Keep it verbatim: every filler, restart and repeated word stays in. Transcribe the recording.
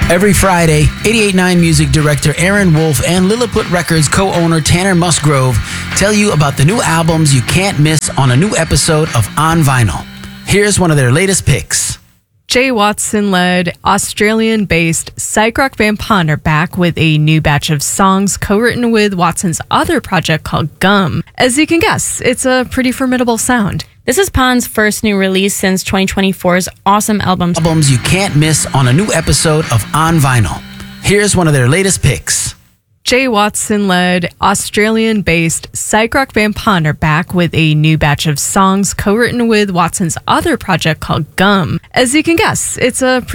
Every Friday, eighty-eight point nine music director Aaron Wolf and Lilliput Records co-owner Tanner Musgrove tell you about the new albums you can't miss on a new episode of On Vinyl. Here's one of their latest picks. Jay Watson-led, Australian-based psych rock band Pond are back with a new batch of songs co-written with Watson's other project called Gum. As you can guess, it's a pretty formidable sound. This is Pond's first new release since twenty twenty-four's awesome album. Albums you can't miss on a new episode of On Vinyl. Here's one of their latest picks. Jay Watson-led, Australian-based psych rock band Pond are back with a new batch of songs co-written with Watson's other project called Gum. As you can guess, it's a